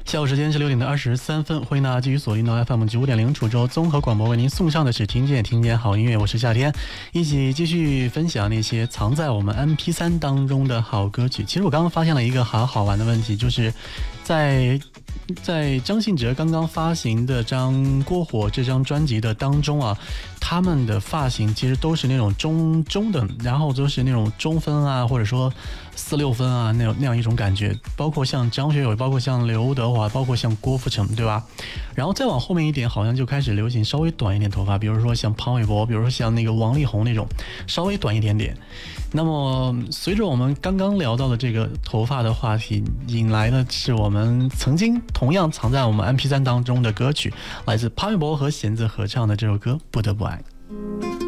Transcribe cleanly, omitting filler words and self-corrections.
下午时间是6点的23分，欢迎大家继续锁定到 FM95.0 楚州综合广播，为您送上的是听见好音乐，我是夏天，一起继续分享那些藏在我们 MP3 当中的好歌曲。其实我刚刚发现了一个好玩的问题，就是在张信哲刚刚发行的《过火》这张专辑的当中啊，他们的发型其实都是那种中等，然后都是那种中分啊，或者说4-6分啊，那样一种感觉。包括像张学友，包括像刘德华，包括像郭富城，对吧？然后再往后面一点，好像就开始流行稍微短一点头发，比如说像潘玮柏，比如说像那个王力宏那种稍微短一点点。那么随着我们刚刚聊到的这个头发的话题，引来的是我们曾经同样藏在我们 MP3 当中的歌曲，来自潘玮柏和弦子合唱的这首歌《不得不爱》。